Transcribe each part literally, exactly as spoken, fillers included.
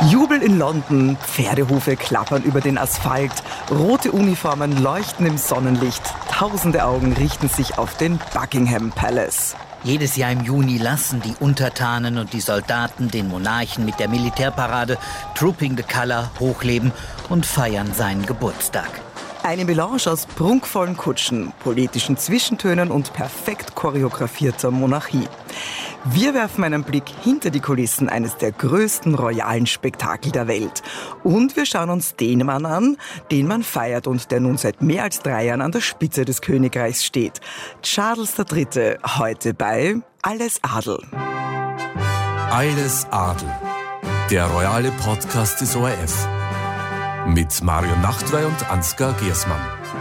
Jubel in London, Pferdehufe klappern über den Asphalt, rote Uniformen leuchten im Sonnenlicht, tausende Augen richten sich auf den Buckingham Palace. Jedes Jahr im Juni lassen die Untertanen und die Soldaten den Monarchen mit der Militärparade Trooping the Colour hochleben und feiern seinen Geburtstag. Eine Melange aus prunkvollen Kutschen, politischen Zwischentönen und perfekt choreografierter Monarchie. Wir werfen einen Blick hinter die Kulissen eines der größten royalen Spektakel der Welt. Und wir schauen uns den Mann an, den man feiert und der nun seit mehr als drei Jahren an der Spitze des Königreichs steht. Charles der Dritte, heute bei Alles Adel. Alles Adel, der royale Podcast des O R F. Mit Marion Nachtwey und Ansgar Gersmann.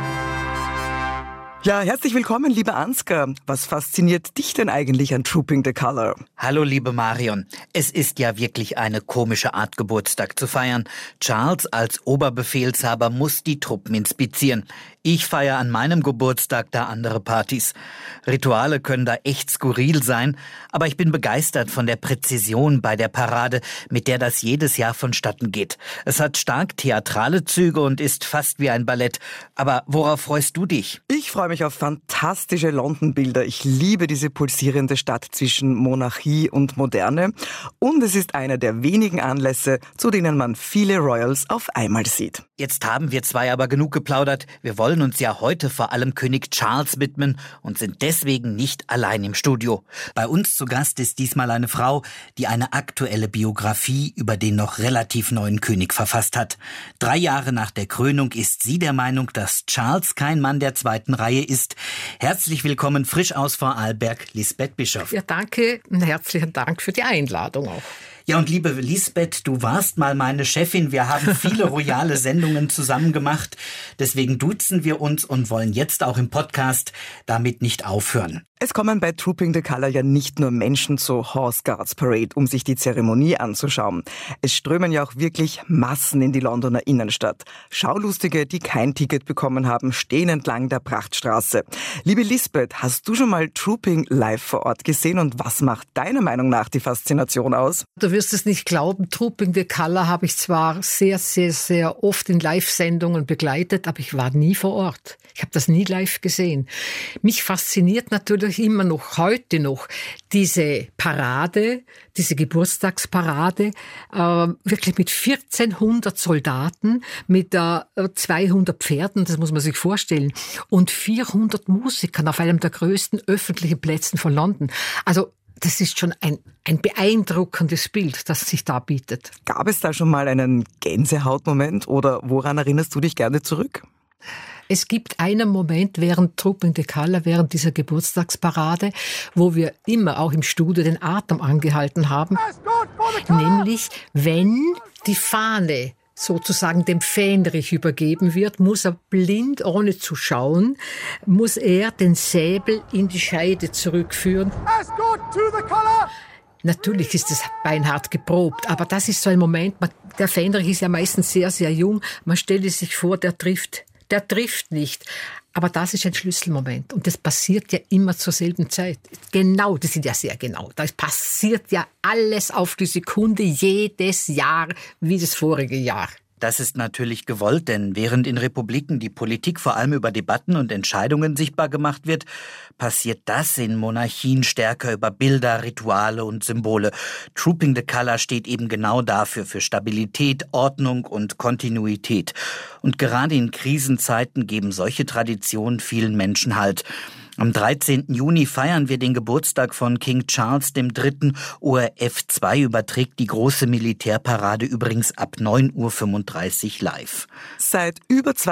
Ja, herzlich willkommen, liebe Ansgar. Was fasziniert dich denn eigentlich an Trooping the Colour? Hallo, liebe Marion. Es ist ja wirklich eine komische Art, Geburtstag zu feiern. Charles als Oberbefehlshaber muss die Truppen inspizieren. Ich feiere an meinem Geburtstag da andere Partys. Rituale können da echt skurril sein, aber ich bin begeistert von der Präzision bei der Parade, mit der das jedes Jahr vonstatten geht. Es hat stark theatrale Züge und ist fast wie ein Ballett. Aber worauf freust du dich? Ich freue mich auf fantastische London-Bilder. Ich liebe diese pulsierende Stadt zwischen Monarchie und Moderne. Und es ist einer der wenigen Anlässe, zu denen man viele Royals auf einmal sieht. Jetzt haben wir zwei aber genug geplaudert. Wir wollen uns ja heute vor allem König Charles widmen und sind deswegen nicht allein im Studio. Bei uns zu Gast ist diesmal eine Frau, die eine aktuelle Biografie über den noch relativ neuen König verfasst hat. Drei Jahre nach der Krönung ist sie der Meinung, dass Charles kein Mann der zweiten Reihe ist. Herzlich willkommen frisch aus Vorarlberg, Lisbeth Bischof. Ja, danke und herzlichen Dank für die Einladung auch. Ja, und liebe Lisbeth, du warst mal meine Chefin. Wir haben viele royale Sendungen zusammen gemacht. Deswegen duzen wir uns und wollen jetzt auch im Podcast damit nicht aufhören. Es kommen bei Trooping the Colour ja nicht nur Menschen zur Horse Guards Parade, um sich die Zeremonie anzuschauen. Es strömen ja auch wirklich Massen in die Londoner Innenstadt. Schaulustige, die kein Ticket bekommen haben, stehen entlang der Prachtstraße. Liebe Lisbeth, hast du schon mal Trooping live vor Ort gesehen und was macht deiner Meinung nach die Faszination aus? Du wirst es nicht glauben, Trooping the Colour habe ich zwar sehr, sehr, sehr oft in Live-Sendungen begleitet, aber ich war nie vor Ort. Ich habe das nie live gesehen. Mich fasziniert natürlich immer noch, heute noch, diese Parade, diese Geburtstagsparade, äh, wirklich mit vierzehnhundert Soldaten, mit äh, zweihundert Pferden, das muss man sich vorstellen, und vierhundert Musikern auf einem der größten öffentlichen Plätze von London. Also das ist schon ein, ein beeindruckendes Bild, das sich da bietet. Gab es da schon mal einen Gänsehautmoment oder woran erinnerst du dich gerne zurück? Es gibt einen Moment während Trooping the Colour, während dieser Geburtstagsparade, wo wir immer auch im Studio den Atem angehalten haben, nämlich wenn die Fahne sozusagen dem Fähnrich übergeben wird, muss er blind, ohne zu schauen, muss er den Säbel in die Scheide zurückführen. Natürlich ist es beinhart geprobt, aber das ist so ein Moment, man, der Fähnrich ist ja meistens sehr, sehr jung, man stelle sich vor, der trifft, der trifft nicht. Aber das ist ein Schlüsselmoment und das passiert ja immer zur selben Zeit. Genau, das sind ja sehr genau. Da passiert ja alles auf die Sekunde, jedes Jahr wie das vorige Jahr. Das ist natürlich gewollt, denn während in Republiken die Politik vor allem über Debatten und Entscheidungen sichtbar gemacht wird, passiert das in Monarchien stärker über Bilder, Rituale und Symbole. Trooping the Colour steht eben genau dafür, für Stabilität, Ordnung und Kontinuität. Und gerade in Krisenzeiten geben solche Traditionen vielen Menschen Halt. Am dreizehnten Juni feiern wir den Geburtstag von King Charles der Dritte. O R F zwei überträgt die große Militärparade übrigens ab neun Uhr fünfunddreißig live. Seit über zwei